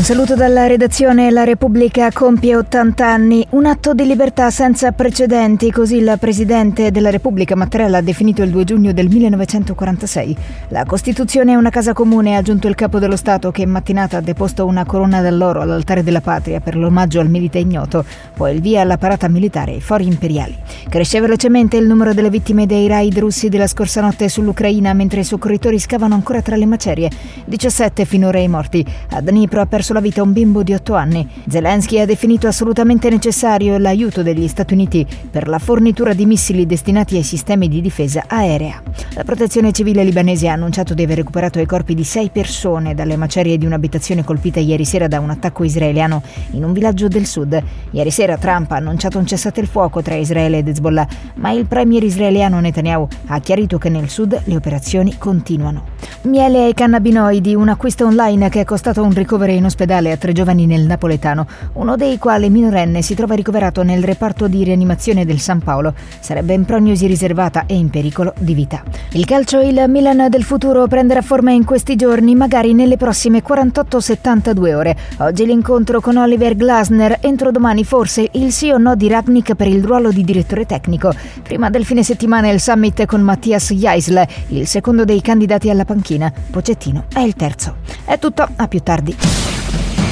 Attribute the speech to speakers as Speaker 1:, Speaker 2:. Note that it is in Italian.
Speaker 1: Un saluto dalla redazione. La Repubblica compie 80 anni, un atto di libertà senza precedenti, così il Presidente della Repubblica Mattarella ha definito il 2 giugno del 1946. La Costituzione è una casa comune, ha aggiunto il Capo dello Stato, che in mattinata ha deposto una corona d'alloro all'altare della patria per l'omaggio al milite ignoto, poi il via alla parata militare ai fori imperiali. Cresce velocemente il numero delle vittime dei raid russi della scorsa notte sull'Ucraina, mentre i soccorritori scavano ancora tra le macerie. 17 finora i morti. A Dnipro ha perso la vita un bimbo di 8 anni. Zelensky ha definito assolutamente necessario l'aiuto degli Stati Uniti per la fornitura di missili destinati ai sistemi di difesa aerea. La protezione civile libanese ha annunciato di aver recuperato i corpi di 6 persone dalle macerie di un'abitazione colpita ieri sera da un attacco israeliano in un villaggio del sud. Ieri sera Trump ha annunciato un cessate il fuoco tra Israele ed Hezbollah, ma il premier israeliano Netanyahu ha chiarito che nel sud le operazioni continuano. Miele e cannabinoidi, un acquisto online che è costato un ricovero in ospedale a 3 giovani nel napoletano, uno dei quali minorenne si trova ricoverato nel reparto di rianimazione del San Paolo. Sarebbe in prognosi riservata e in pericolo di vita. Il calcio, il Milan del futuro prenderà forma in questi giorni, magari nelle prossime 48-72 ore. Oggi l'incontro con Oliver Glasner, entro domani forse il sì o no di Rangnick per il ruolo di direttore tecnico. Prima del fine settimana il summit con Matthias Jaisl, il secondo dei candidati alla panchina. Pochettino è il terzo. È tutto, a più tardi.